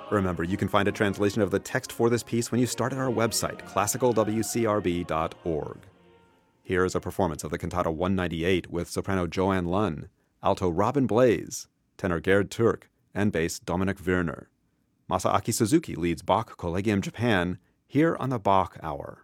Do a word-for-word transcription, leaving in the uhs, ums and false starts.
Remember, you can find a translation of the text for this piece when you start at our website, classical w c r b dot org. Here is a performance of the Cantata one ninety-eight with soprano Joanne Lunn, alto Robin Blaze, tenor Gerd Türk, and bass Dominic Werner. Masaaki Suzuki leads Bach Collegium Japan here on the Bach Hour.